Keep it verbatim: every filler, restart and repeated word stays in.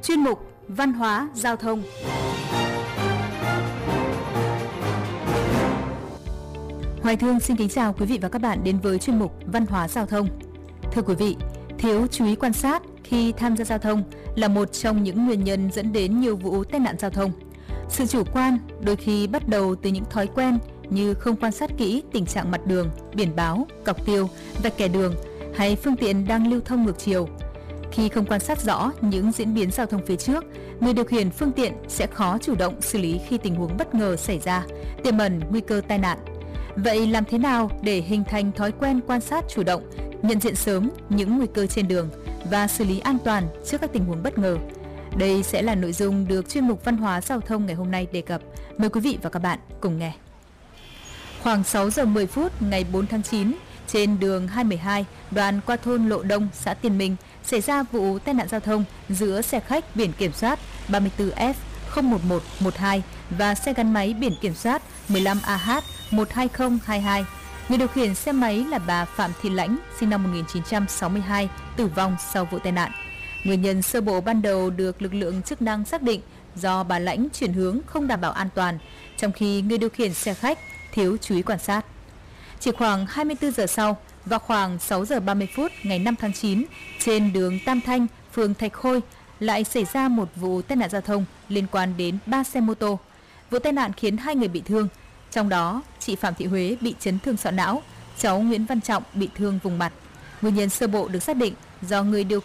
Chuyên mục Văn hóa Giao thông. Hoài Thương xin kính chào quý vị và các bạn đến với chuyên mục Văn hóa Giao thông. Thưa quý vị, thiếu chú ý quan sát khi tham gia giao thông là một trong những nguyên nhân dẫn đến nhiều vụ tai nạn giao thông. Sự chủ quan đôi khi bắt đầu từ những thói quen như không quan sát kỹ tình trạng mặt đường, biển báo, cọc tiêu, vạch kẻ đường hay phương tiện đang lưu thông ngược chiều. Khi không quan sát rõ những diễn biến giao thông phía trước, người điều khiển phương tiện sẽ khó chủ động xử lý khi tình huống bất ngờ xảy ra, tiềm ẩn nguy cơ tai nạn. Vậy làm thế nào để hình thành thói quen quan sát chủ động, nhận diện sớm những nguy cơ trên đường và xử lý an toàn trước các tình huống bất ngờ? Đây sẽ là nội dung được chuyên mục Văn hóa Giao thông ngày hôm nay đề cập. Mời quý vị và các bạn cùng nghe. Khoảng sáu giờ mười phút ngày bốn tháng chín, trên đường hai một hai, đoạn qua thôn Lộ Đông, xã Tiền Minh, xảy ra vụ tai nạn giao thông giữa xe khách biển kiểm soát ba mươi tư F không một một một hai và xe gắn máy biển kiểm soát mười lăm A H một hai không hai hai. Người điều khiển xe máy là bà Phạm Thị Lãnh, sinh năm một nghìn chín trăm sáu mươi hai, tử vong sau vụ tai nạn. Nguyên nhân sơ bộ ban đầu được lực lượng chức năng xác định do bà Lãnh chuyển hướng không đảm bảo an toàn, trong khi người điều khiển xe khách thiếu chú ý quan sát. Chỉ khoảng hai mươi tư giờ sau, vào khoảng sáu giờ ba mươi phút ngày năm tháng chín, trên đường Tam Thanh, phường Thạch Khôi, lại xảy ra một vụ tai nạn giao thông liên quan đến ba xe mô tô. Vụ tai nạn khiến hai người bị thương, trong đó chị Phạm Thị Huế bị chấn thương sọ não, cháu Nguyễn Văn Trọng bị thương vùng mặt. Nguyên nhân sơ bộ được xác định do người điều